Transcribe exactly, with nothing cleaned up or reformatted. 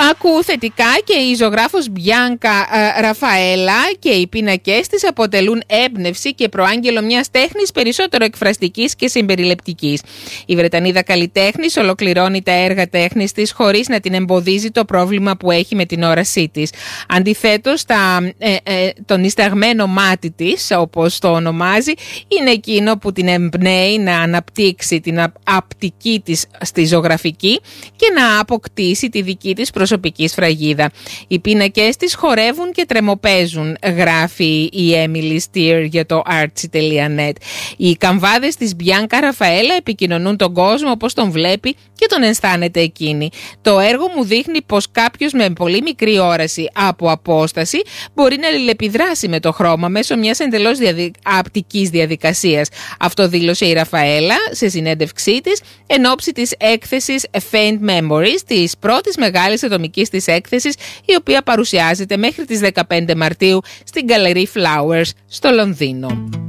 Ακού θετικά και η ζωγράφος Μπιάνκα Ραφαέλα και οι πίνακές της αποτελούν έμπνευση και προάγγελο μιας τέχνης περισσότερο εκφραστικής και συμπεριληπτικής. Η Βρετανίδα καλλιτέχνης ολοκληρώνει τα έργα τέχνης της χωρίς να την εμποδίζει το πρόβλημα που έχει με την όρασή της. Αντιθέτως, τα, ε, ε, το νησταγμένο μάτι της, όπως το ονομάζει, είναι εκείνο που την εμπνέει να αναπτύξει την απτική της στη ζωγραφική και να αποκτήσει τη δική της προσωπική σφραγίδα. Οι πίνακες της χορεύουν και τρεμοπαίζουν, γράφει η Emily Steer για το artsy τελεία net. Οι καμβάδες της Μπιάνκα Ραφαέλα επικοινωνούν τον κόσμο όπως τον βλέπει και τον αισθάνεται εκείνη. Το έργο μου δείχνει πως κάποιος με πολύ μικρή όραση από απόσταση μπορεί να αλληλεπιδράσει με το χρώμα μέσω μιας εντελώς διαδι... απτικής διαδικασίας. Αυτό δήλωσε η Ραφαέλα σε συνέντευξή της εν ώψη της έκθεσης Faint Memories, της πρώτης μεγάλης ατομικής της έκθεσης, η οποία παρουσιάζεται μέχρι τις δεκαπέντε Μαρτίου στην Galerie Flowers στο Λονδίνο.